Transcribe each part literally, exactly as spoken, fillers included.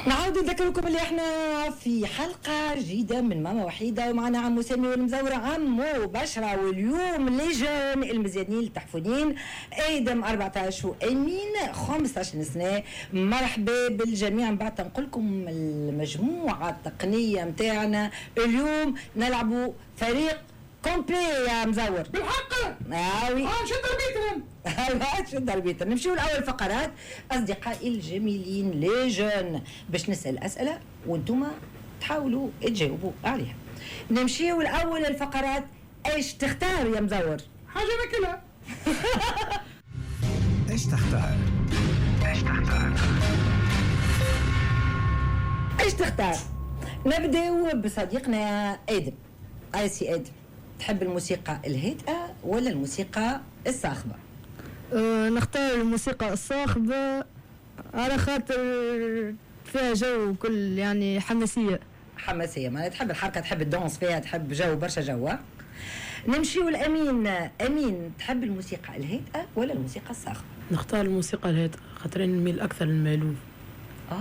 نعاود نذكركم اللي احنا في حلقة جديدة من ماما وحيدة، ومعنا عمو سامي والمزورة عمو بشرة، واليوم ليجون المزيانين التحفونين ادم أربعطاش وامين خمسطاش سنة. مرحبا بالجميع. من بعد نقول لكم المجموعة التقنية متاعنا اليوم نلعبوا فريق كومبلي يا مزور. بالحق؟ آوي اه شد البيتر. ايوا شد البيتر. نمشيو لاول فقرات اصدقائي الجميلين لي جون، باش نسال اسئله وانتم تحاولوا تجاوبوا عليها. نمشيو لاول الفقرات. ايش تختار يا مزور؟ حاجه ناكلها. ايش تختار؟ ايش تختار؟ ايش تختار؟ نبداو بصديقنا ادم. اي سي ادم، تحب الموسيقى الهادئه ولا الموسيقى الصاخبه؟ أه نختار الموسيقى الصاخبة على خاطر فيها جو كل يعني حماسية. حماسية، ما تحب الحركة، تحب الدونس فيها، تحب جو برشا جو. نمشيو لأمين. أمين، تحب الموسيقى الهادئة ولا الموسيقى الصاخبة؟ نختار الموسيقى الهادئة خاطر نميل أكثر للمألوف. آه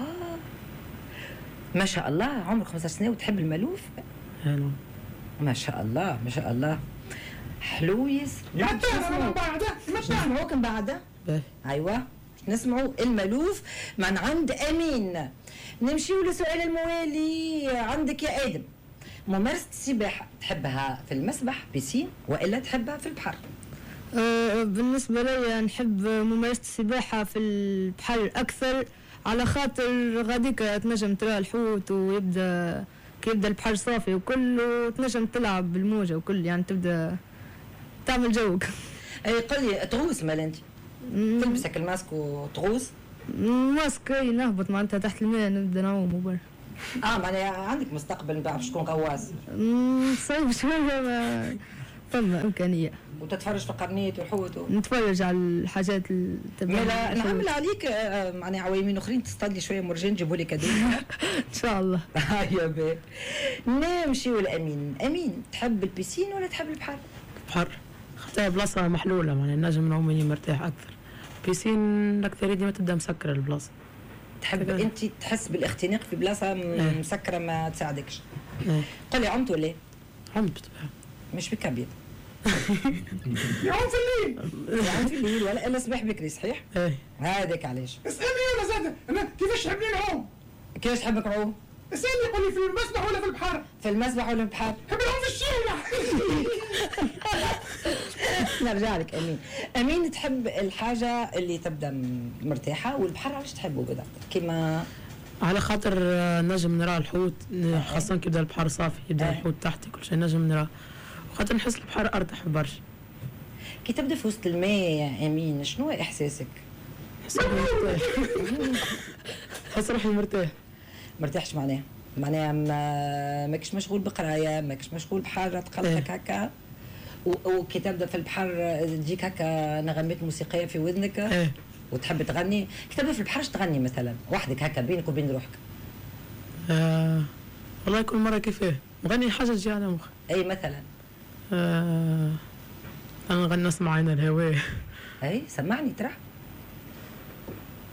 ما شاء الله، عمرك خمسطاش سنة وتحب المألوف؟ هلا ما شاء الله ما شاء الله، حلويس. متاعنا بعد نسمعوك من بعد. أيوة نسمعوا المألوف من عند أمين. نمشيو لسؤال الموالي عندك يا آدم. ممارسة السباحة تحبها في المسبح بيسين وإلا تحبها في البحر؟ أه بالنسبة لي نحب ممارسة السباحة في البحر أكثر، على خاطر غاديك تنجم ترى الحوت ويبدأ كي يبدأ البحر صافي وكل، وتنجم تلعب بالموجة وكل، يعني تبدأ تعمل جوك. أي قل لي تغوص مال أنت؟ تلبسك الماسك وتغوص؟ ماسك نهبط معناتها تحت الماء نبدأ نعوم وبر. اه معناها عندك مستقبل ما تعرفش تكون غواص؟ صعب شوية، ما ثم إمكانية. وتتفرج في القرنية والحوت و... نتفرج على الحاجات اللي تبعها. نعمل عليك آه معناها عوامين اخرين تصطاد لي شويه مرجان جيبوا لي كادو. ان شاء الله. يا بي. نمشيو لامين. امين، تحب البيسين ولا تحب البحر؟ البحر خاطر بلاصة محلولة، معناها نجم نعوم مرتاح أكثر. بيسين الأكثرية ديما تبدأ مسكرة البلاصة. تحب انت تحس بالاختناق في بلاصه م... مسكره ما تساعدكش؟ اه. قل لي عمت ولا؟ عمت بالطبع. مش بك ابيض. يعوم في الليل. يعوم في الليل ولا الا صباح بكري صحيح؟ ايه هذاك علاش. اسالني انا زاد انا كيفاش تحبني نعوم؟ كيفاش تحب نعوم؟ اسالني قول لي في المسبح ولا في البحر؟ في المسبح ولا في البحر؟ نحب نعوم في الشارع. نرجع لك امين. امين، تحب الحاجه اللي تبدا مرتاحه، والبحر علاش تحبه بالضبط؟ كيما على خاطر نجم نرى الحوت، خاصة كي يبدا البحر صافي يبدا أه. الحوت تحت كل شيء نجم نراه، وخاطر نحس البحر ارتاح برشا. كي تبدا في وسط الماء يا امين شنو احساسك؟ نحس مرتاح. نحس روحي مرتاح. مرتاحش معناها معناها ما ماكش مشغول بقرايه، ماكش مشغول بحاجه تقلقك هكا، وكي تبدا في البحر تجيك هكا نغمات موسيقيه في وذنك ايه وتحب تغني. كي تبدا في البحر تغني مثلا وحدك هكا بينك وبين روحك؟ آه والله كل مره كيفاه نغني حاجه تجي على مخي. اي مثلا؟ آه انا نغني نسمع عين الهواء. اي سمعني ترى.